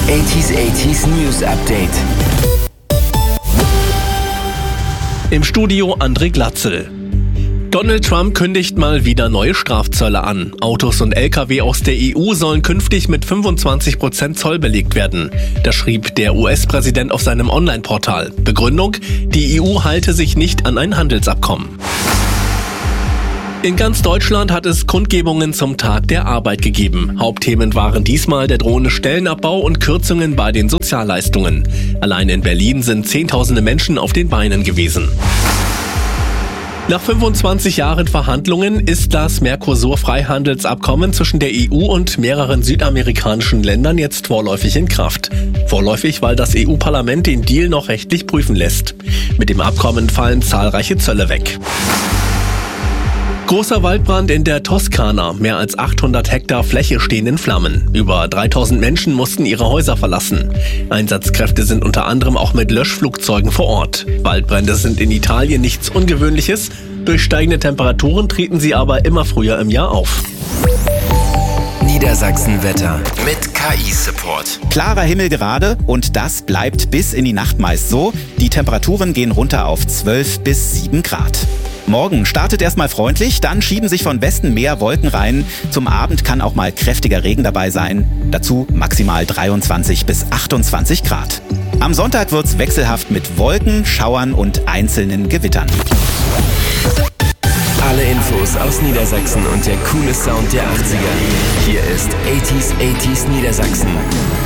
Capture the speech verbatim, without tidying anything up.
achtziger achtziger News Update. Im Studio André Glatzel. Donald Trump kündigt mal wieder neue Strafzölle an. Autos und L K W aus der E U sollen künftig mit fünfundzwanzig Prozent Zoll belegt werden. Das schrieb der U S-Präsident auf seinem Online-Portal. Begründung: Die E U halte sich nicht an ein Handelsabkommen. In ganz Deutschland hat es Kundgebungen zum Tag der Arbeit gegeben. Hauptthemen waren diesmal der drohende Stellenabbau und Kürzungen bei den Sozialleistungen. Allein in Berlin sind Zehntausende Menschen auf den Beinen gewesen. Nach fünfundzwanzig Jahren Verhandlungen ist das Mercosur-Freihandelsabkommen zwischen der E U und mehreren südamerikanischen Ländern jetzt vorläufig in Kraft. Vorläufig, weil das E U-Parlament den Deal noch rechtlich prüfen lässt. Mit dem Abkommen fallen zahlreiche Zölle weg. Großer Waldbrand in der Toskana. Mehr als achthundert Hektar Fläche stehen in Flammen. Über dreitausend Menschen mussten ihre Häuser verlassen. Einsatzkräfte sind unter anderem auch mit Löschflugzeugen vor Ort. Waldbrände sind in Italien nichts Ungewöhnliches. Durch steigende Temperaturen treten sie aber immer früher im Jahr auf. Niedersachsen-Wetter mit K I-Support. Klarer Himmel gerade und das bleibt bis in die Nacht meist so. Die Temperaturen gehen runter auf zwölf bis sieben Grad. Morgen startet erstmal freundlich, dann schieben sich von Westen mehr Wolken rein. Zum Abend kann auch mal kräftiger Regen dabei sein. Dazu maximal dreiundzwanzig bis achtundzwanzig Grad. Am Sonntag wird's wechselhaft mit Wolken, Schauern und einzelnen Gewittern. Alle Infos aus Niedersachsen und der coole Sound der achtziger. Hier ist achtziger achtziger Niedersachsen.